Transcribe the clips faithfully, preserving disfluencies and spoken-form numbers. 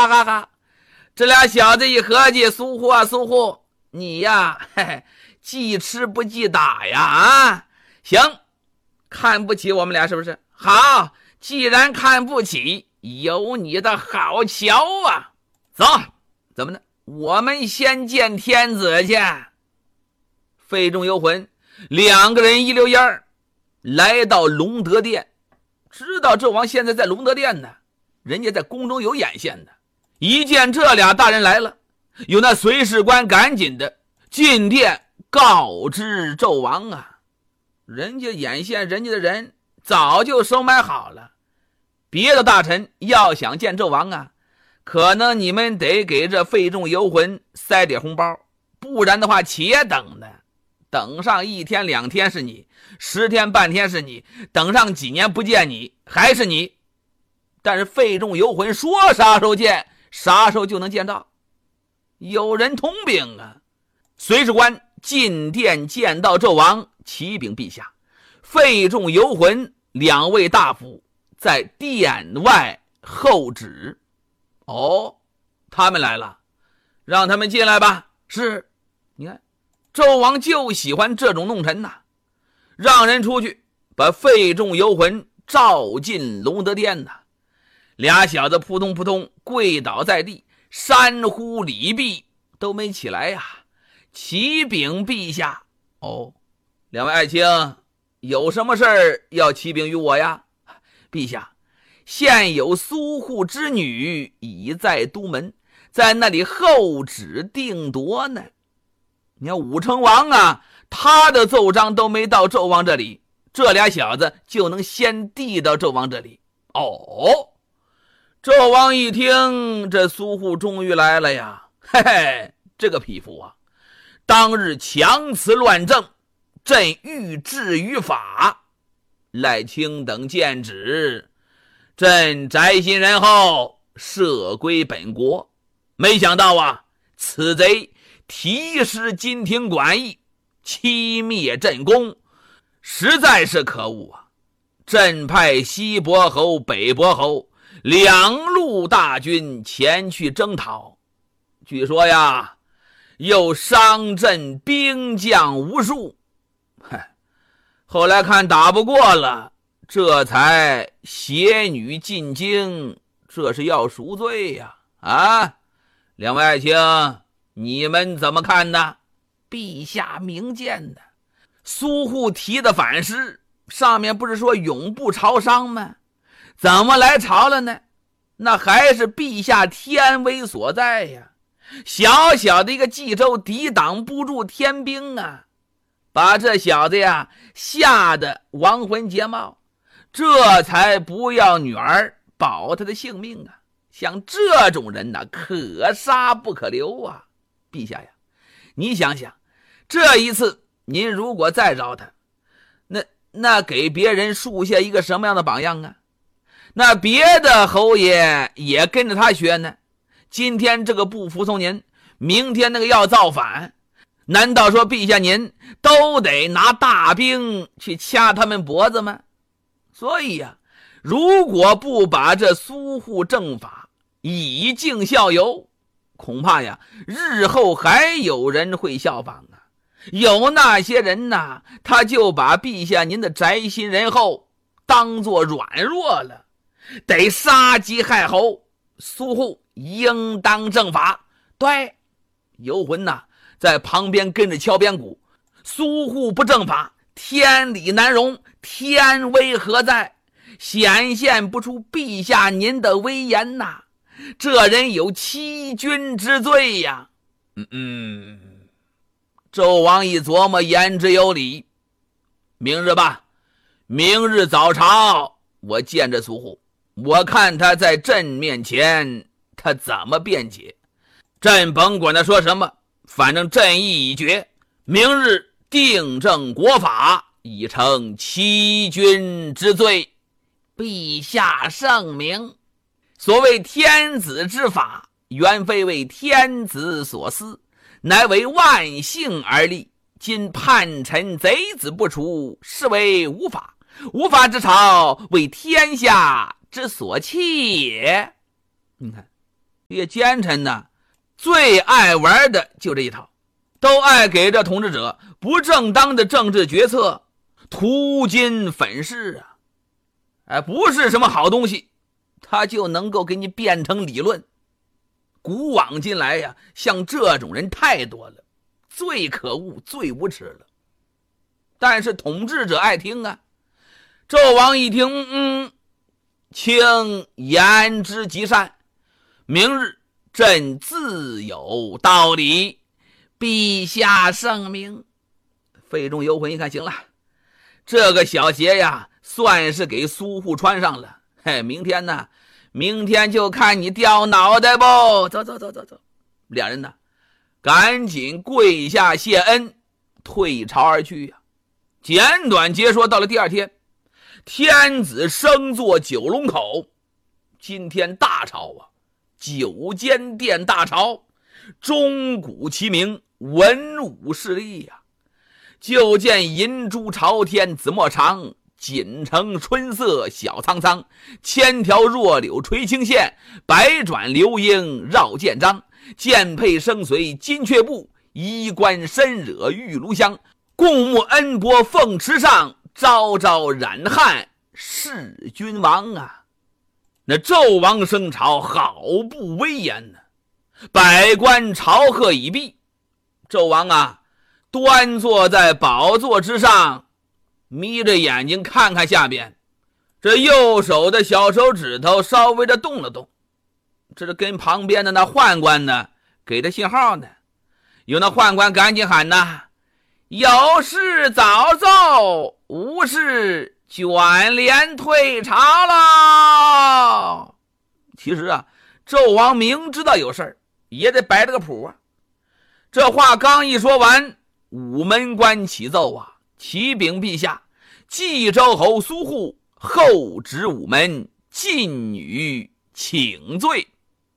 哈哈哈。这俩小子一合计，苏护啊苏护，你呀，嘿嘿，记吃不记打呀啊！行，看不起我们俩是不是？好，既然看不起，有你的好瞧啊！走，怎么呢？我们先见天子去。费仲游魂两个人一溜烟儿来到隆德殿，知道纣王现在在隆德殿呢，人家在宫中有眼线的。一见这俩大人来了，有那随侍官赶紧的进殿告知纣王啊，人家眼线人家的人早就收买好了，别的大臣要想见纣王啊，可能你们得给这费仲游魂塞点红包，不然的话且等呢，等上一天两天是你，十天半天是你，等上几年不见你还是你。但是费仲游魂说啥时候见啥时候就能见到，有人通禀啊。随侍官进殿见到纣王，启禀陛下，费仲游魂两位大夫在殿外候旨。哦，他们来了，让他们进来吧。是，你看纣王就喜欢这种弄臣呐，让人出去把费仲游魂召进隆德殿呐。俩小子扑通扑通跪倒在地，山呼礼毕，都没起来呀。启禀陛下。哦，两位爱卿，有什么事儿要启禀于我呀？陛下，现有苏护之女已在都门，在那里候旨定夺呢。你看武成王啊，他的奏章都没到纣王这里，这俩小子就能先递到纣王这里。哦，纣王一听，这苏护终于来了呀，嘿嘿，这个匹夫啊，当日强词乱政，朕欲治于法，赖卿等见旨，朕宅心仁厚，赦归本国。没想到啊，此贼提失金庭馆驿，欺灭朕宫，实在是可恶啊！朕派西伯侯、北伯侯两路大军前去征讨，据说呀，又伤朕兵将无数。后来看打不过了，这才携女进京，这是要赎罪呀！啊，两位爱卿，你们怎么看呢？陛下明鉴的，苏护提的反诗上面不是说永不朝商吗？怎么来朝了呢？那还是陛下天威所在呀！小小的一个冀州抵挡不住天兵啊，把这小子呀吓得亡魂皆冒，这才不要女儿保他的性命啊！像这种人呐，可杀不可留啊！陛下呀，你想想，这一次您如果再饶他，那那给别人树下一个什么样的榜样啊？那别的侯爷也跟着他学呢。今天这个不服从您，明天那个要造反，难道说陛下您都得拿大兵去掐他们脖子吗？所以呀、啊，如果不把这苏护正法以儆效尤，恐怕呀日后还有人会效仿啊。有那些人呐，他就把陛下您的宅心仁厚当作软弱了，得杀鸡害猴。苏护应当正法。对，游魂呐在旁边跟着敲边鼓，苏护不正法，天理难容，天威何在？显现不出陛下您的威严呐，这人有欺君之罪呀。嗯嗯，纣王一琢磨，言之有理。明日吧，明日早朝我见着苏护，我看他在朕面前他怎么辩解。朕甭管他说什么，反正朕意已决，明日定正国法，以惩欺君之罪。陛下圣明。所谓天子之法，原非为天子所思，乃为万姓而立。今叛臣贼子不除，是为无法。无法之朝，为天下之所弃也。你看这些奸臣呢，最爱玩的就这一套，都爱给这统治者不正当的政治决策涂金粉饰啊！哎，不是什么好东西，他就能够给你变成理论。古往今来呀，像这种人太多了，最可恶、最无耻了。但是统治者爱听啊。纣王一听，嗯，卿言之极善，明日朕自有道理，陛下圣明。肺中游魂一看，行了，这个小鞋呀，算是给苏护穿上了。嘿，明天呢，明天就看你掉脑袋不？走走走走走。两人呢，赶紧跪下谢恩，退朝而去呀。简短截说，到了第二天，天子升坐九龙口。今天大朝啊，九间殿大朝，钟鼓齐鸣，文武势力呀、啊。就见银珠朝天紫陌长，锦城春色晓苍苍，千条弱柳垂青线，百转流莺绕剑章，剑佩生随金阙布，衣冠深惹玉炉香，共沐恩帛凤池上，朝朝染汉是君王啊！那纣王升朝好不威严呢、啊，百官朝贺已毕，纣王啊端坐在宝座之上，眯着眼睛看看下边，这右手的小手指头稍微的动了动，这是跟旁边的那宦官呢给他信号呢。有那宦官赶紧喊呐：有事早奏，无事卷帘退朝了。其实啊，纣王明知道有事儿，也得摆这个谱啊。这话刚一说完，午门官启奏啊，启禀陛下，冀州侯苏护后旨午门，禁女请罪。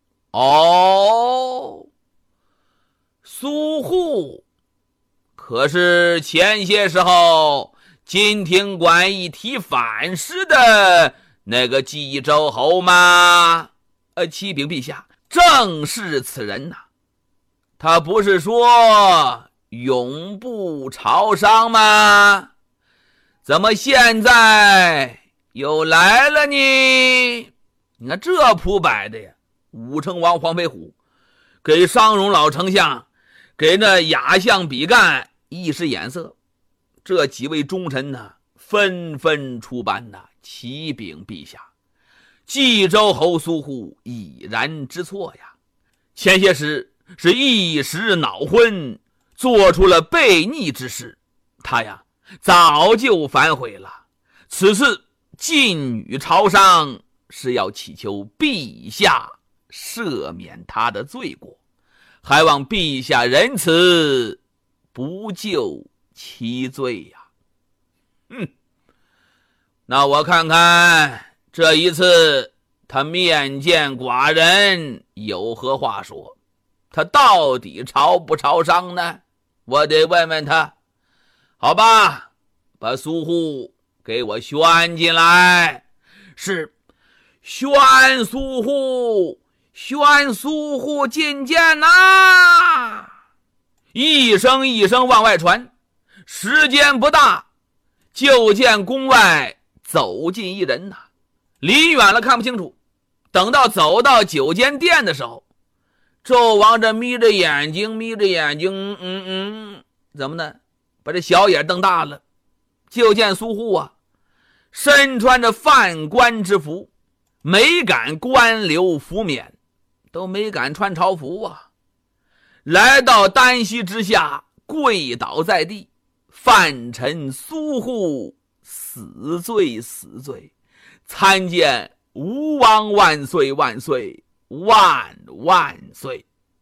哦，苏护可是前些时候金庭馆一提反诗的那个冀州侯吗？呃，启禀陛下，正是此人呐、啊。他不是说永不朝商吗？怎么现在又来了呢？你看这铺摆的呀，武成王黄飞虎给商容老丞相，给那亚相比干一使眼色。这几位忠臣呢，纷纷出班呐，启禀陛下，冀州侯苏护已然知错呀，前些时是一时恼昏，做出了悖逆之事，他呀早就反悔了。此次禁女朝商，是要祈求陛下赦免他的罪过，还望陛下仁慈，不救其罪呀。嗯，那我看看这一次他面见寡人有何话说，他到底朝不朝商呢？我得问问他。好吧，把苏护给我宣进来。是，宣苏护，宣苏护觐见呐！一声一声往外传，时间不大，就见宫外走进一人呐。离远了看不清楚，等到走到九间殿的时候，纣王这眯着眼睛眯着眼睛嗯嗯怎么呢，把这小眼瞪大了。就见苏护啊身穿着犯官之服，没敢官留服冕，都没敢穿朝服啊，来到丹溪之下，跪倒在地，犯臣苏护死罪死罪，参见吴王万岁万岁万万岁。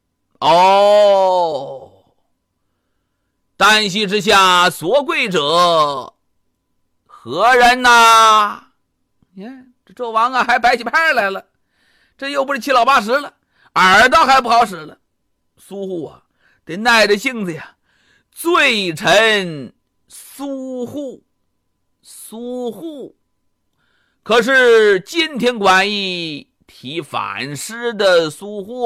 哦，丹溪之下所跪者何人呐？你看这纣王啊还摆起拍来了，这又不是七老八十了，耳朵还不好使了。苏护啊得耐着性子呀，罪臣苏护，苏护可是金庭馆驿提反诗的苏货。